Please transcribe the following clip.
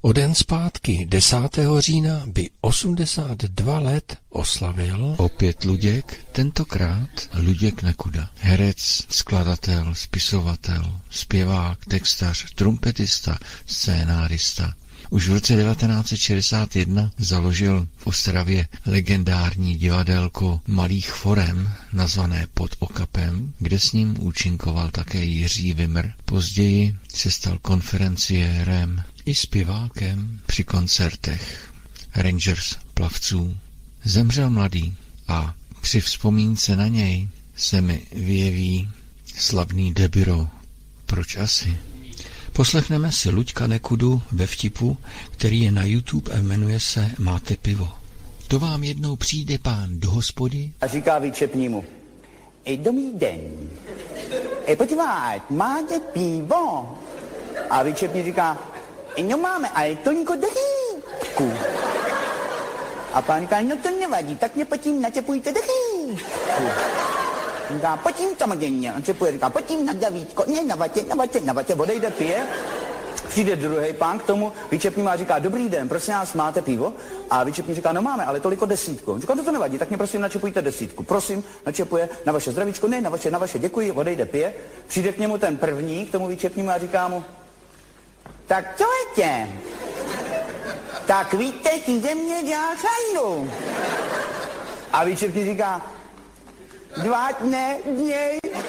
O den zpátky, 10. října, by 82 let oslavil opět Luděk, tentokrát Luděk Nekuda. Herec, skladatel, spisovatel, zpěvák, textař, trumpetista, scénárista. Už v roce 1961 založil v Ostravě legendární divadelko malých forem, nazvané Pod okapem, kde s ním účinkoval také Jiří Vimr. Později se stal konferenciérem i zpěvákem při koncertech Rangers plavců. Zemřel mladý a při vzpomínce na něj se mi vyjeví slavný Debiro. Proč asi? Poslechneme si Luďka Nekudu ve vtipu, který je na YouTube a jmenuje se Máte pivo. To vám jednou přijde pán do hospody a říká výčepnímu: dobrý den, podívejte, máte pivo? A výčepní říká: no máme, ale to niko dechýku. A pán říká: no to nevadí, tak mě potím natěpujte dechýku. Říká: potím samozřejmě. On čepuje, říká: potím na davítko. Ne, na vatě, odejde, pije. Přijde druhý pán k tomu výčepnímu a říká: dobrý den, prosím vás, máte pivo? A výčepní říká: no máme, ale toliko desítku. On říká: to nevadí, tak mě prosím načepujte desítku. Prosím, načepuje na vaše zdravíčko. Ne, na vaše, děkuji, odejde, pije. Přijde k němu ten první, k tomu výčepnímu a říká mu: tak co je tě? Tak víte, ty ze mě dělá srandu. A výčepní říká: 2 dny.